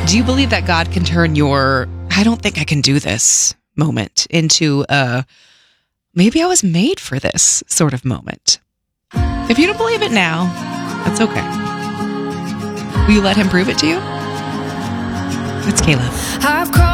Do you believe that God can turn your, I don't think I can do this moment into a, maybe I was made for this sort of moment? If you don't believe it now, that's okay. Will you let him prove it to you? It's Caleb.